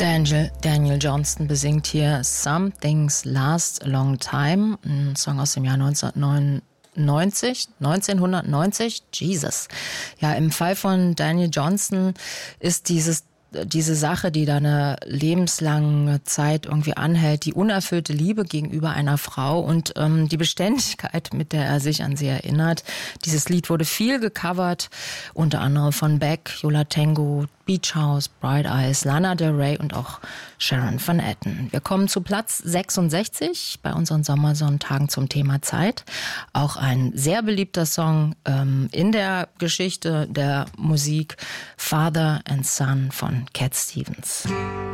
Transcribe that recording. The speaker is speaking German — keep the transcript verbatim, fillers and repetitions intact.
Daniel, Daniel Johnston besingt hier Some Things Last a Long Time, ein Song aus dem Jahr neunzehnhundertneunundneunzig, neunzehnhundertneunzig, Jesus. Ja, im Fall von Daniel Johnston ist dieses diese Sache, die da eine lebenslange Zeit irgendwie anhält, die unerfüllte Liebe gegenüber einer Frau und ähm, die Beständigkeit, mit der er sich an sie erinnert. Dieses Lied wurde viel gecovert, unter anderem von Beck, Yola Tango, Beach House, Bright Eyes, Lana Del Rey und auch Sharon Van Etten. Wir kommen zu Platz sechsundsechzig bei unseren Sommersonntagen zum Thema Zeit. Auch ein sehr beliebter Song ähm, in der Geschichte der Musik, Father and Son von Cat Stevens.